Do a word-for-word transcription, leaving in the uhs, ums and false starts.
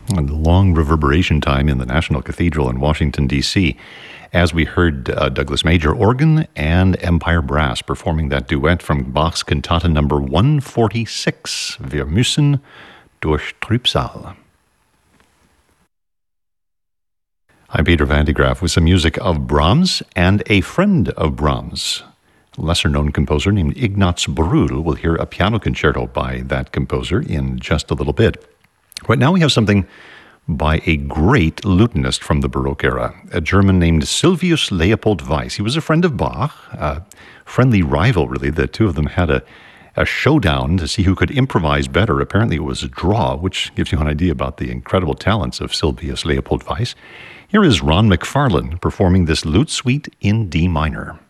A long reverberation time in the National Cathedral in Washington, D C, as we heard uh, Douglas Major organ and Empire Brass performing that duet from Bach's Cantata number one forty-six, Wir müssen durch Trübsal. I'm Peter Van de Graaff with some music of Brahms and a friend of Brahms. Lesser-known composer named Ignaz Brühl. We'll hear a piano concerto by that composer in just a little bit. Right now we have something by a great lutenist from the Baroque era, a German named Sylvius Leopold Weiss. He was a friend of Bach, a friendly rival, really. The two of them had a, a showdown to see who could improvise better. Apparently it was a draw, which gives you an idea about the incredible talents of Sylvius Leopold Weiss. Here is Ron McFarlane performing this lute suite in D minor.